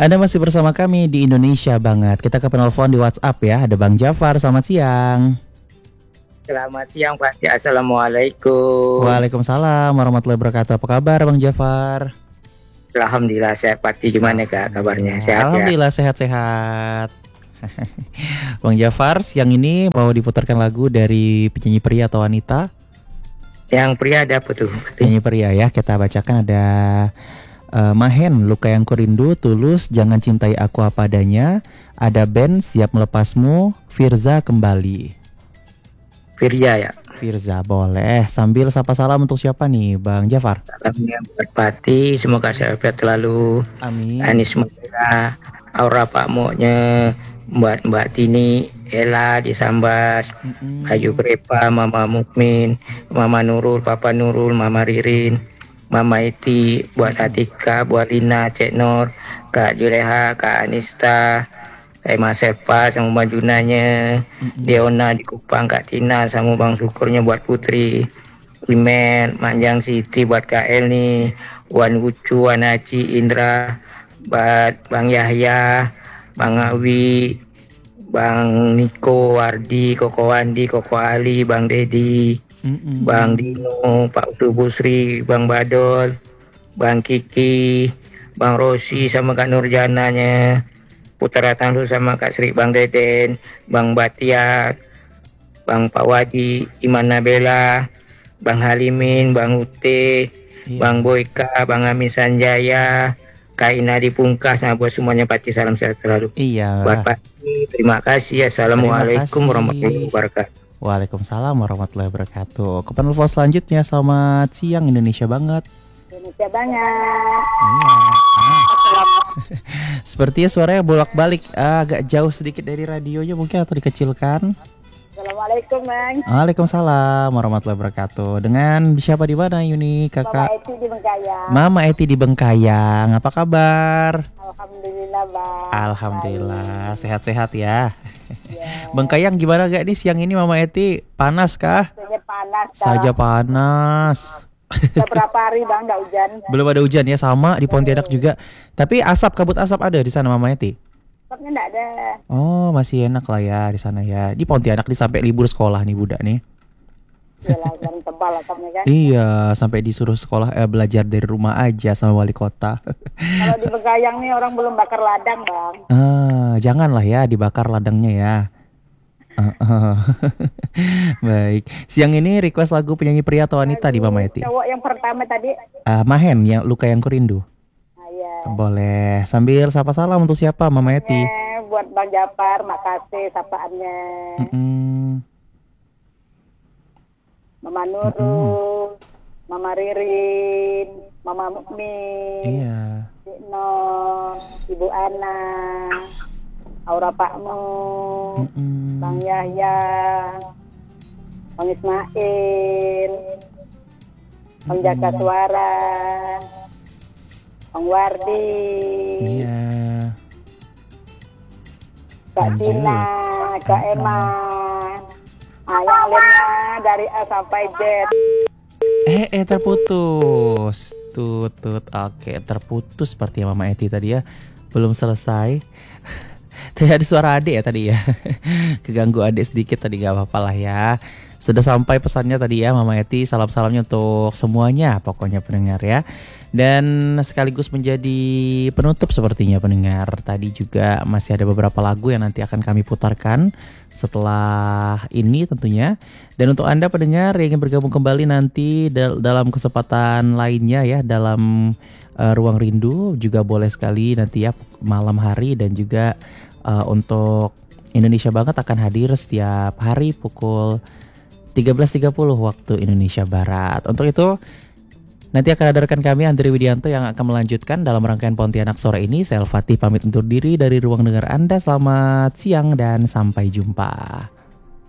Anda masih bersama kami di Indonesia banget. Kita ke penelpon di WhatsApp ya. Ada Bang Jafar, selamat siang. Selamat siang Pak. Assalamualaikum. Waalaikumsalam warahmatullahi wabarakatuh. Apa kabar Bang Jafar? Alhamdulillah sehat Pak. Gimana Kak kabarnya? Sehat ya? Alhamdulillah sehat-sehat. Bang Jafar, siang ini mau diputarkan lagu dari penyanyi pria atau wanita? Yang pria ada apa tuh? Penyanyi pria ya, kita bacakan ada Mahen, Luka Yang Kurindu, Tulus, Jangan Cintai Aku Apa Adanya. Ada Ben, Siap Melepasmu, Firza Kembali. Firza ya? Firza, boleh. Sambil sapa salam untuk siapa nih Bang Jafar? Salamnya buat Pati, semoga sehat selalu. Amin. Anis Mutiara, Aura Pak Moknya, buat Mbak Tini, Ella di Sambas, Ayu Krepa, Mama Mukmin, Mama Nurul, Papa Nurul, Mama Ririn, Mama Eti, buat Atika, buat Lina, Cek Nur, Kak Juleha, Kak Anista, Kak Mas Sepa sama Mbak Junanya, Deona di Kupang, Kak Tina sama Bang Syukurnya buat Putri, Imen, Manjang Siti buat Kak Elni, Wan Ucu, Wan Aci, Indra, buat Bang Yahya, Bang Awi, Bang Niko, Wardi, Koko Wandi, Koko Ali, Bang Dedi, Bang Dino, Pak Utu Busri, Bang Badol, Bang Kiki, Bang Rosi sama Kak Nurjananya, Putra Tangsu sama Kak Sri, Bang Deden, Bang Batiat, Bang Pak Wadi, Iman Nabela, Bang Halimin, Bang Ute, Bang Boyka, Bang Amin Sanjaya, Kak Ina di Pungkas, nah buat semuanya Pati salam sehat selalu. Iya. Buat Pati, terima kasih. Assalamualaikum warahmatullahi wabarakatuh. Waalaikumsalam warahmatullahi wabarakatuh. Ke penelpon selanjutnya, selamat siang Indonesia banget. Indonesia banget. Iya. Sepertinya suaranya bolak-balik, agak jauh sedikit dari radionya mungkin atau dikecilkan. Assalamualaikum Bang. Waalaikumsalam warahmatullahi wabarakatuh. Dengan siapa di mana Yuni, Kakak? Mama Eti di Bengkayang. Mama Eti di Bengkayang. Apa kabar? Alhamdulillah Bang. Alhamdulillah sehat-sehat ya. Ya. Bengkayang gimana gak nih siang ini Mama Eti? Panas kah? Saja panas. Saja panas. Sudah berapa hari Bang enggak hujan? Belum ada hujan ya, sama di Pontianak juga. Tapi kabut asap ada di sana Mama Eti? Asapnya enggak ada. Oh, masih enak lah ya di sana ya. Di Pontianak sampai libur sekolah nih budak nih. Yalah, dan tebal asapnya kan. Iya, sampai disuruh sekolah belajar dari rumah aja sama wali kota. Kalau di Bengkayang nih orang belum bakar ladang Bang. Janganlah ya dibakar ladangnya ya. Baik, siang ini request lagu penyanyi pria atau wanita di Mama Eti? Cowok yang pertama tadi. Mahen, yang Luka Yang Kurindu. Ya. Boleh. Sambil sapa salam untuk siapa Mama Eti? Buat Bang Jafar, makasih sapaannya. Mama Nurul, Mama Ririn, Mama Mukmin, Iya. Dino, Ibu Ana, Aura Pakmu, Bang Yahya, Bang Ismail, Bang Jaka Suara, Bang Wardi, Iya. Kak Tina, Kak Eman, yang lainnya dari A sampai Z. Terputus. Tutut. Oke, terputus seperti Mama Eti tadi ya. Belum selesai. Tadi ada suara adik ya tadi ya. Keganggu adik sedikit tadi, gak apa-apa lah ya. Sudah sampai pesannya tadi ya Mama Eti. Salam-salamnya untuk semuanya pokoknya pendengar ya. Dan sekaligus menjadi penutup sepertinya pendengar. Tadi juga masih ada beberapa lagu yang nanti akan kami putarkan setelah ini tentunya. Dan untuk Anda pendengar yang ingin bergabung kembali nanti dalam kesempatan lainnya ya, dalam Ruang Rindu juga boleh sekali nanti ya malam hari. Dan juga untuk Indonesia Banget akan hadir setiap hari pukul 13.30 waktu Indonesia Barat. Untuk itu nanti akan ada rekan kami Andri Widianto yang akan melanjutkan dalam rangkaian Pontianak sore ini. Saya Fatih pamit undur diri dari ruang dengar Anda. Selamat siang dan sampai jumpa.